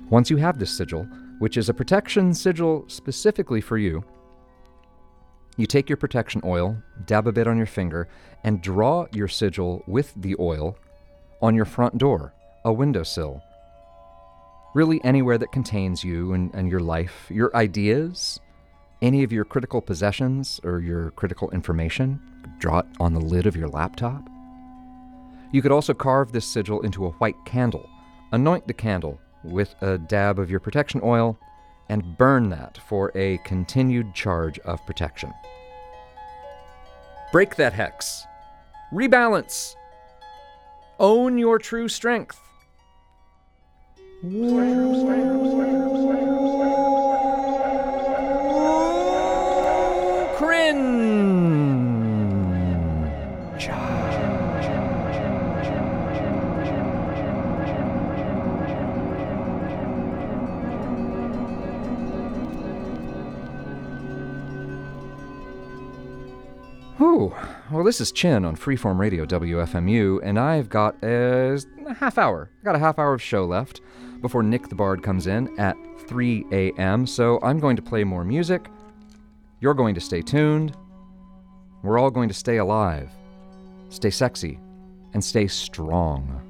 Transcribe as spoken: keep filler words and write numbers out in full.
Once you have this sigil, which is a protection sigil specifically for you, you take your protection oil, dab a bit on your finger, and draw your sigil with the oil on your front door, a windowsill. Really anywhere that contains you and, and your life, your ideas, any of your critical possessions or your critical information. Draw it on the lid of your laptop. You could also carve this sigil into a white candle. Anoint the candle with a dab of your protection oil and burn that for a continued charge of protection. Break that hex. Rebalance. Own your true strength. Cringe. Whew. Well, this is Chin on Freeform Radio W F M U, and I've got a half hour. I got a half hour of show left before Nick the Bard comes in at three a.m., so I'm going to play more music. You're going to stay tuned. We're all going to stay alive, stay sexy, and stay strong.